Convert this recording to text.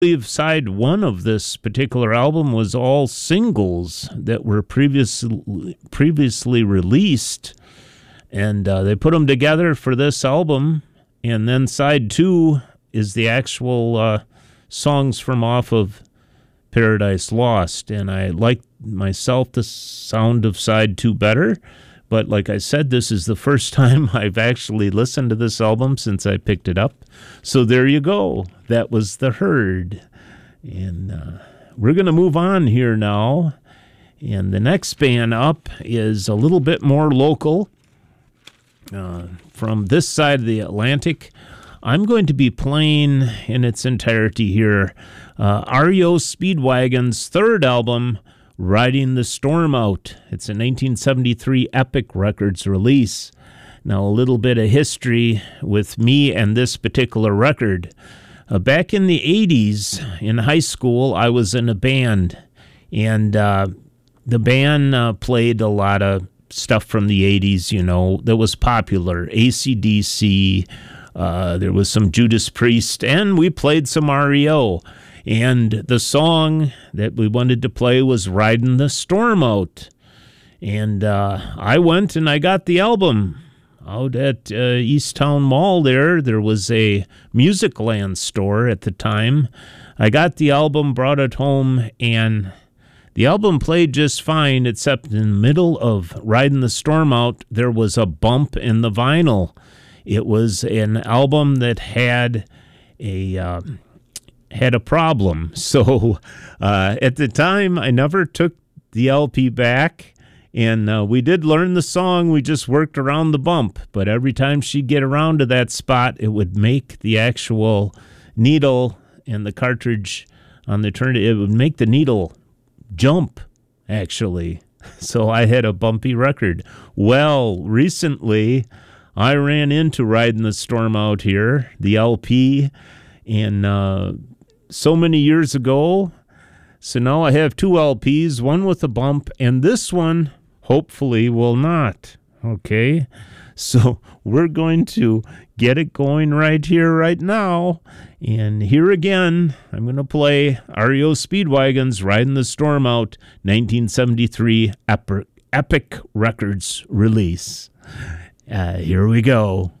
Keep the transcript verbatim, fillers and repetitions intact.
believe side one of this particular album was all singles that were previously previously released, and uh, they put them together for this album. And then side two is the actual uh, songs from off of Paradise Lost, and I like myself the sound of side two better. But like I said, this is the first time I've actually listened to this album since I picked it up. So there you go. That was The Herd. And uh, we're going to move on here now. And the next band up is a little bit more local. Uh, from this side of the Atlantic, I'm going to be playing in its entirety here uh, R E O Speedwagon's third album, Riding the Storm Out. It's a nineteen seventy-three Epic Records release. Now, a little bit of history with me and this particular record. Uh, back in the eighties, in high school, I was in a band, and uh, the band uh, played a lot of stuff from the eighties, you know, that was popular. A C D C, uh, there was some Judas Priest, and we played some R E O. And the song that we wanted to play was Riding the Storm Out. And uh, I went and I got the album out at uh, Easttown Mall there. There was a Musicland store at the time. I got the album, brought it home, and the album played just fine, except in the middle of Riding the Storm Out, there was a bump in the vinyl. It was an album that had a... Uh, had a problem. So uh, at the time, I never took the L P back, and uh, we did learn the song. We just worked around the bump, but every time she'd get around to that spot, it would make the actual needle and the cartridge on the turn, it would make the needle jump, actually. So I had a bumpy record. Well, recently, I ran into Riding the Storm Out here, the L P, and uh, so many years ago. So now I have two L Ps, one with a bump, and this one hopefully will not. Okay? So we're going to get it going right here, right now. And here again, I'm going to play R E O Speedwagon's Riding the Storm Out, nineteen seventy-three Epic, Epic Records release. Uh, here we go.